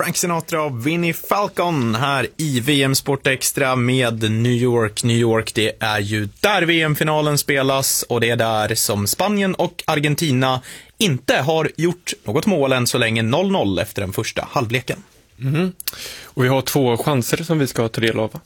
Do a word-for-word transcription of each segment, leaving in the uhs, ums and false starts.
Frank Sinatra och Vinnie Falcon här i V M Sport Extra med New York. New York, det är ju där V M-finalen spelas och det är där som Spanien och Argentina inte har gjort något mål än så länge. Noll noll efter den första halvleken. Mm. Och vi har två chanser som vi ska ta del av.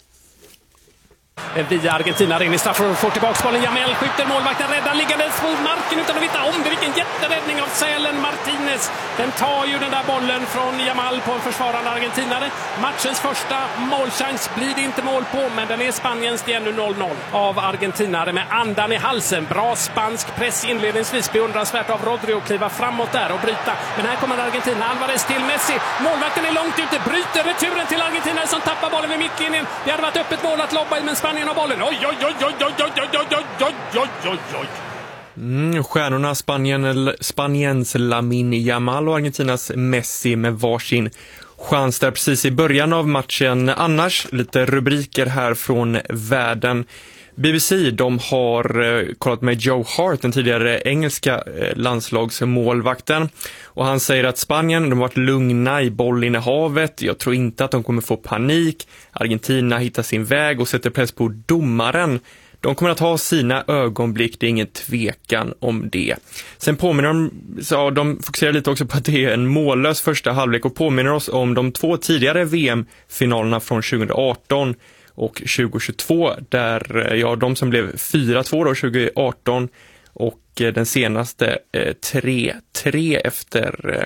Via Argentina, in i straffområdet, får tillbaka bollen. Jamel skjuter, målvakten räddar liggandes på marken utan att veta om det. Vilken jätteräddning av Sälen Martinez. Den tar ju den där bollen från Jamal på en försvarande argentinare. Matchens första målchans blir det inte mål på, men den är Spaniens. Det är nu noll noll av argentinare med andan i halsen. Bra spansk press inledningsvis, beundransvärt av Rodri att kliva framåt där och bryta. Men här kommer Argentina, Alvarez till Messi. Målvakten är långt ute, bryter returen till argentinare som tappar bollen vid mittlinjen. Det hade varit öppet mål att lobba i, men Spanien har bollen. Oj, oj, oj, oj, oj, oj, oj, oj, oj, oj, oj, oj. Mm, stjärnorna Spanien, Spaniens Lamine Yamal och Argentinas Messi med varsin chans där precis i början av matchen. Annars lite rubriker här från världen. B B C, de har eh, kollat med Joe Hart, den tidigare engelska eh, landslagsmålvakten. Och han säger att Spanien, de har varit lugna i bollinnehavet. Jag tror inte att de kommer få panik. Argentina hittar sin väg och sätter press på domaren. De kommer att ha sina ögonblick, det är ingen tvekan om det. Sen påminner de, så de fokuserar lite också på att det är en mållös första halvlek och påminner oss om de två tidigare V M-finalerna från tjugo arton och tjugo tjugotvå, där ja, de som blev fyra två då tjugo arton och den senaste eh, tre tre efter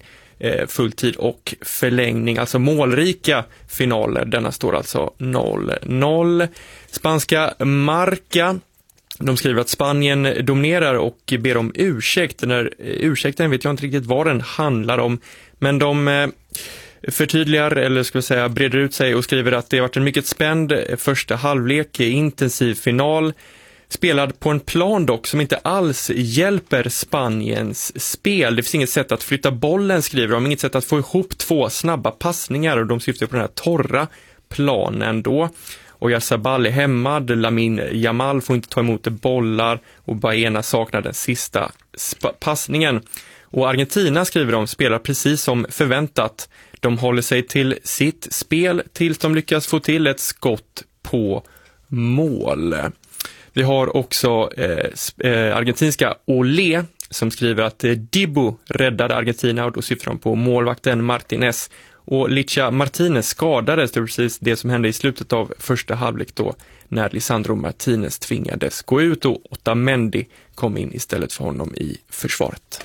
eh, fulltid och förlängning, alltså målrika finaler. Denna står alltså noll noll. Spanska Marca, de skriver att Spanien dominerar och ber om ursäkt. Den här ursäkten vet jag inte riktigt vad den handlar om, men de eh, förtydligar, eller ska vi säga breder ut sig och skriver att det har varit en mycket spänd första halvlek, intensiv final, spelad på en plan dock som inte alls hjälper Spaniens spel. Det finns inget sätt att flytta bollen, skriver de, inget sätt att få ihop två snabba passningar, och de syftar på den här torra planen då. Och Yarzabal är hämmad, Lamine Yamal får inte ta emot bollar och Baena saknar den sista sp- passningen. Och Argentina, skriver de, spelar precis som förväntat. De håller sig till sitt spel tills de lyckas få till ett skott på mål. Vi har också eh, eh, argentinska Olé som skriver att eh, Dibu räddade Argentina, och då syftar de på målvakten Martinez. Och Licha Martinez skadades, det var precis det som hände i slutet av första halvlek då, när Lisandro Martinez tvingades gå ut och Otamendi kom in istället för honom i försvaret.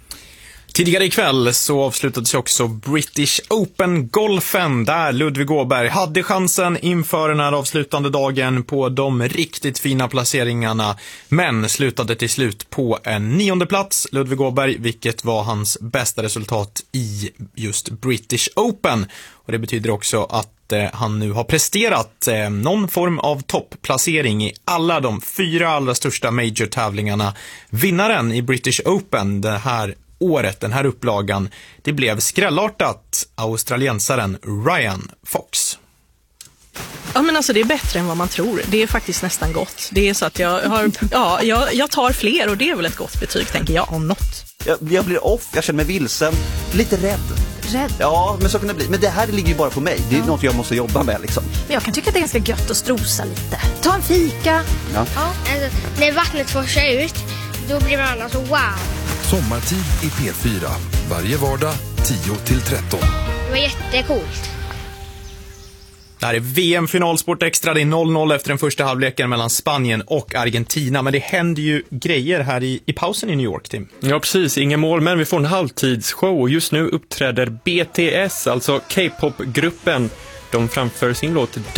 Tidigare ikväll så avslutades också British Open-golfen där Ludvig Åberg hade chansen inför den här avslutande dagen på de riktigt fina placeringarna, men slutade till slut på en nionde plats, Ludvig Åberg, vilket var hans bästa resultat i just British Open. Och det betyder också att eh, han nu har presterat eh, någon form av toppplacering i alla de fyra allra största major-tävlingarna. Vinnaren i British Open det här året, den här upplagan, det blev skrällartat australiensaren Ryan Fox. Ja, men alltså det är bättre än vad man tror. Det är faktiskt nästan gott. Det är så att jag har, ja, jag, jag tar fler, och det är väl ett gott betyg, tänker jag, om något. Jag, jag blir off, jag känner mig vilsen, lite rädd. Rädd? Ja, men så kan det bli. Men det här ligger ju bara på mig. Det är ja. något jag måste jobba med liksom. Jag kan tycka att det är ganska gött att strosa lite. Ta en fika. Ja. Ja. Alltså, när vattnet forsar ut, då blir man alltså wow. Sommartid i P fyra. Varje vardag tio till tretton. Det var jättecoolt. Det här är V M-finalsport extra. Det är noll noll efter den första halvleken mellan Spanien och Argentina. Men det händer ju grejer här i, i pausen i New York, Tim. Ja, precis. Inga mål, men vi får en halvtidsshow. Och just nu uppträder B T S, alltså K-pop-gruppen. De framför sin låt